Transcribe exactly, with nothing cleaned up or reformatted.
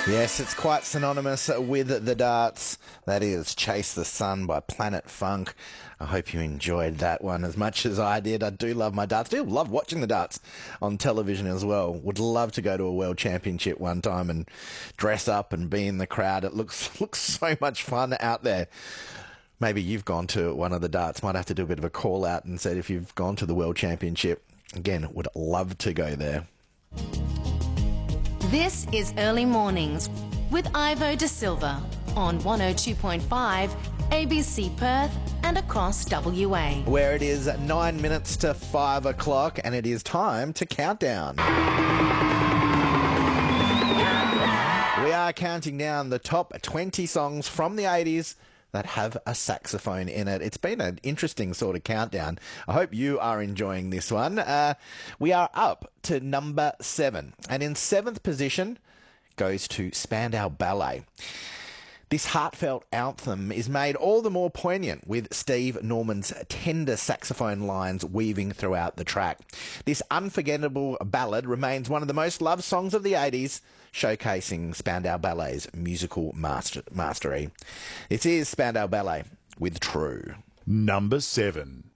Yes, it's quite synonymous with the darts. That is Chase the Sun by Planet Funk. I hope you enjoyed that one as much as I did. I do love my darts. I do love watching the darts on television as well. Would love to go to a World Championship one time and dress up and be in the crowd. It looks looks so much fun out there. Maybe you've gone to one of the darts. Might have to do a bit of a call out and said if you've gone to the World Championship. Again, would love to go there. This is Early Mornings with Ivo De Silva on one oh two point five A B C Perth and across W A. Where it is nine minutes to five o'clock and it is time to count down. We are counting down the top twenty songs from the eighties that have a saxophone in it. It's been an interesting sort of countdown. I hope you are enjoying this one. Uh, we are up to number seven. And in seventh position goes to Spandau Ballet. This heartfelt anthem is made all the more poignant with Steve Norman's tender saxophone lines weaving throughout the track. This unforgettable ballad remains one of the most loved songs of the eighties, showcasing Spandau Ballet's musical master- mastery. This is Spandau Ballet with True. Number seven.